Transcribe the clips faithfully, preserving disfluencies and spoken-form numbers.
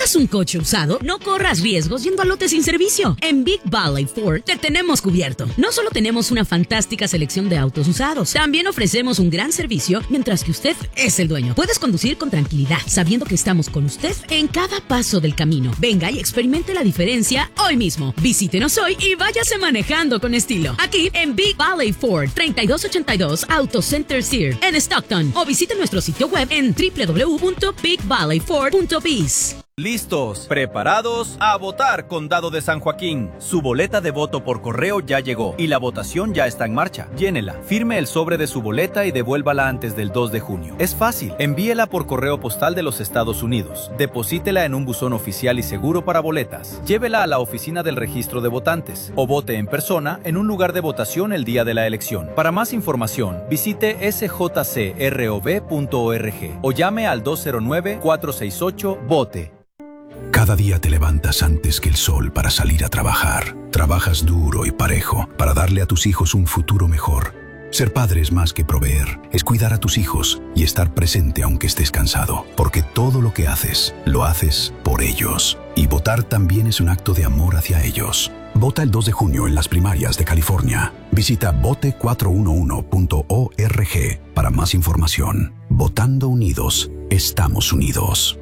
buscas un coche usado, no corras riesgos yendo a lotes sin servicio. En Big Valley Ford te tenemos cubierto. No solo tenemos una fantástica selección de autos usados, también ofrecemos un gran servicio mientras que usted es el dueño. Puedes conducir con tranquilidad, sabiendo que estamos con usted en cada paso del camino. Venga y experimente la diferencia hoy mismo. Visítenos hoy y váyase manejando con estilo. Aquí en Big Valley Ford, treinta y dos ochenta y dos Auto Center Sear en Stockton, o visite nuestro sitio web en w w w punto big valley ford punto biz. Listos, preparados, a votar, Condado de San Joaquín. Su boleta de voto por correo ya llegó y la votación ya está en marcha. Llénela, firme el sobre de su boleta y devuélvala antes del dos de junio. Es fácil, envíela por correo postal de los Estados Unidos. Deposítela en un buzón oficial y seguro para boletas. Llévela a la oficina del registro de votantes o vote en persona en un lugar de votación el día de la elección. Para más información, visite s j c r o v punto org o llame al dos cero nueve, cuatro seis ocho, vote. Cada día te levantas antes que el sol para salir a trabajar. Trabajas duro y parejo para darle a tus hijos un futuro mejor. Ser padre es más que proveer, es cuidar a tus hijos y estar presente aunque estés cansado, porque todo lo que haces, lo haces por ellos. Y votar también es un acto de amor hacia ellos. Vota el dos de junio en las primarias de California. Visita vote cuatro uno uno punto org para más información. Votando unidos, estamos unidos.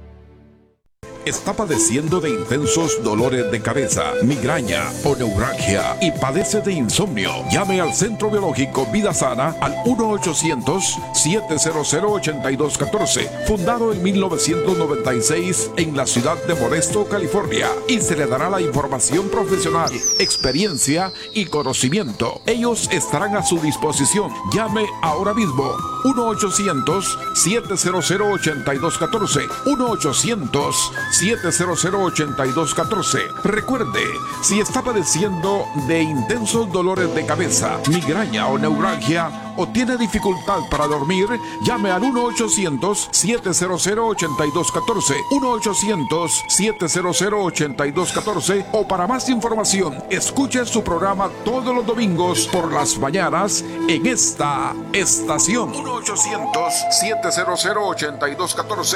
¿Está padeciendo de intensos dolores de cabeza, migraña o neuralgia y padece de insomnio? Llame al Centro Biológico Vida Sana al uno ochocientos, siete cero cero, ocho dos uno cuatro, fundado en mil novecientos noventa y seis en la ciudad de Modesto, California, y se le dará la información profesional, experiencia y conocimiento. Ellos estarán a su disposición. Llame ahora mismo uno ochocientos, siete cero cero, ocho dos uno cuatro, uno ochocientos, siete cero cero, ocho dos uno cuatro. Recuerde, si está padeciendo de intensos dolores de cabeza, migraña o neuralgia, o tiene dificultad para dormir, llame al uno ochocientos, siete cero cero, ocho dos uno cuatro, uno ochocientos, siete cero cero, ocho dos uno cuatro, o para más información, escuche su programa todos los domingos por las mañanas en esta estación. uno ochocientos, siete cero cero, ocho dos uno cuatro.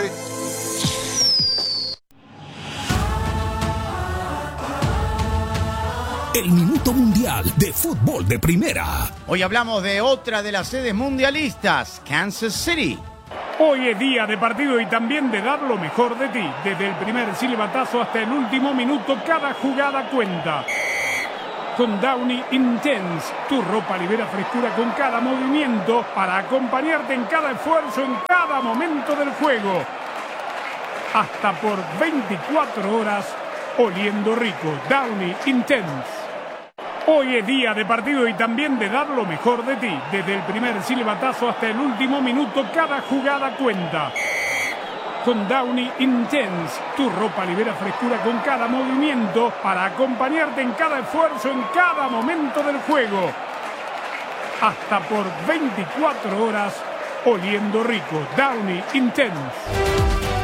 El Minuto Mundial de Fútbol de Primera. Hoy hablamos de otra de las sedes mundialistas, Kansas City. Hoy es día de partido y también de dar lo mejor de ti. Desde el primer silbatazo hasta el último minuto, cada jugada cuenta. Con Downy Intense, tu ropa libera frescura con cada movimiento para acompañarte en cada esfuerzo, en cada momento del juego. Hasta por veinticuatro horas, oliendo rico. Downy Intense. Hoy es día de partido y también de dar lo mejor de ti. Desde el primer silbatazo hasta el último minuto, cada jugada cuenta. Con Downy Intense, tu ropa libera frescura con cada movimiento para acompañarte en cada esfuerzo, en cada momento del juego. Hasta por veinticuatro horas, oliendo rico. Downy Intense.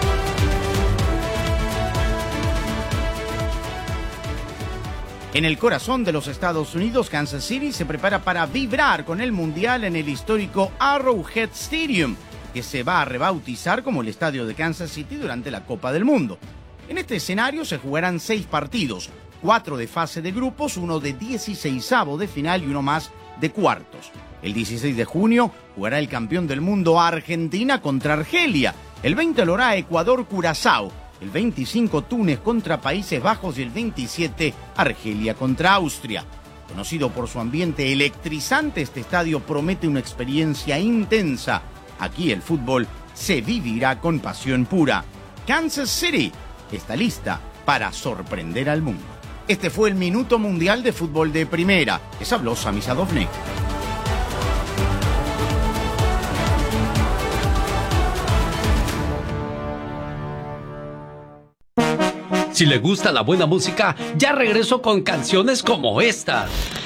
En el corazón de los Estados Unidos, Kansas City se prepara para vibrar con el Mundial en el histórico Arrowhead Stadium, que se va a rebautizar como el Estadio de Kansas City durante la Copa del Mundo. En este escenario se jugarán seis partidos, cuatro de fase de grupos, uno de dieciseisavo de final y uno más de cuartos. El dieciséis de junio jugará el campeón del mundo Argentina contra Argelia. El veinte lo hará Ecuador-Curazao. El veinticinco Túnez contra Países Bajos y el veintisiete Argelia contra Austria. Conocido por su ambiente electrizante, este estadio promete una experiencia intensa. Aquí el fútbol se vivirá con pasión pura. Kansas City está lista para sorprender al mundo. Este fue el Minuto Mundial de Fútbol de Primera. Les habló Sami Sadovnik. Si le gusta la buena música, ya regreso con canciones como estas.